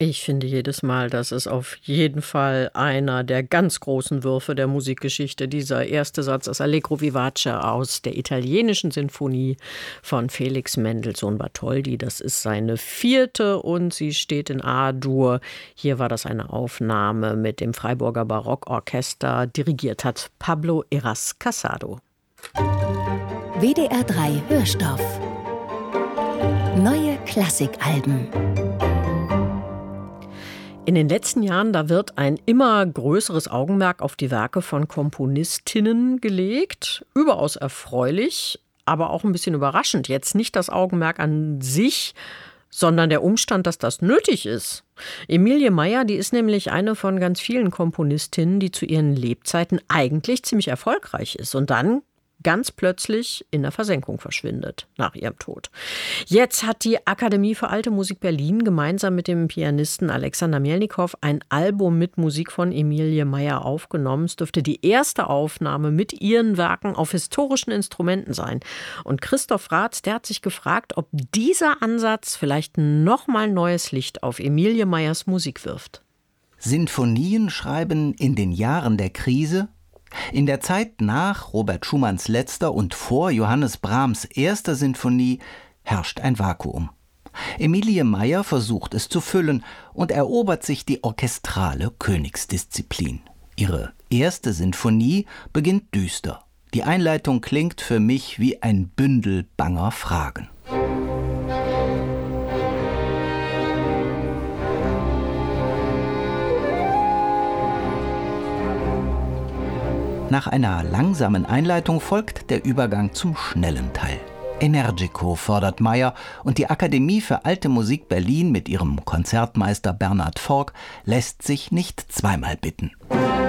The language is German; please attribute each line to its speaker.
Speaker 1: Ich finde jedes Mal, das ist auf jeden Fall einer der ganz großen Würfe der Musikgeschichte. Dieser erste Satz, das Allegro vivace aus der italienischen Sinfonie von Felix Mendelssohn Bartholdy. Das ist seine 4. und sie steht in A-Dur. Hier war das eine Aufnahme mit dem Freiburger Barockorchester. Dirigiert hat Pablo Heras Casado.
Speaker 2: WDR 3 Hörstoff. Neue Klassikalben.
Speaker 1: In den letzten Jahren, da wird ein immer größeres Augenmerk auf die Werke von Komponistinnen gelegt. Überaus erfreulich, aber auch ein bisschen überraschend. Jetzt nicht das Augenmerk an sich, sondern der Umstand, dass das nötig ist. Emilie Meyer, die ist nämlich eine von ganz vielen Komponistinnen, die zu ihren Lebzeiten eigentlich ziemlich erfolgreich ist und dann ganz plötzlich in der Versenkung verschwindet nach ihrem Tod. Jetzt hat die Akademie für Alte Musik Berlin gemeinsam mit dem Pianisten Alexander Melnikow ein Album mit Musik von Emilie Meyer aufgenommen. Es dürfte die erste Aufnahme mit ihren Werken auf historischen Instrumenten sein. Und Christoph Raths, der hat sich gefragt, ob dieser Ansatz vielleicht nochmal neues Licht auf Emilie Meyers Musik wirft.
Speaker 3: Sinfonien schreiben in den Jahren der Krise? In der Zeit nach Robert Schumanns letzter und vor Johannes Brahms erster Sinfonie herrscht ein Vakuum. Emilie Meyer versucht es zu füllen und erobert sich die orchestrale Königsdisziplin. Ihre erste Sinfonie beginnt düster. Die Einleitung klingt für mich wie ein Bündel banger Fragen. Nach einer langsamen Einleitung folgt der Übergang zum schnellen Teil. Energico fordert Meyer und die Akademie für Alte Musik Berlin mit ihrem Konzertmeister Bernhard Forck lässt sich nicht zweimal bitten.